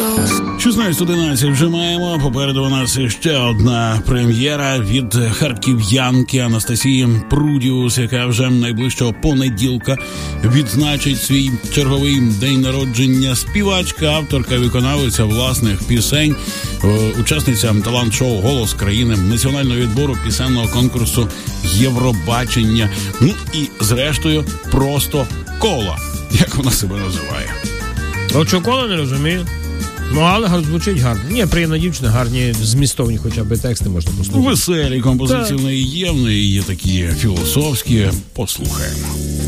16:11 вже маємо. Попереду у нас ще одна прем'єра від харків'янки Анастасії Прудіус, яка вже найближчого понеділка відзначить свій черговий день народження. Співачка, авторка, виконавиця власних пісень, учасниця талант-шоу «Голос країни», національного відбору пісенного конкурсу Євробачення. Ну і, зрештою, просто Кола, як вона себе називає. От що Кола, не розумію. Ну, але звучить гарно. Ні, приємна дівчина, гарні, змістовні хоча б тексти можна послухати. Веселі композиції в неї є такі філософські. Послухаємо.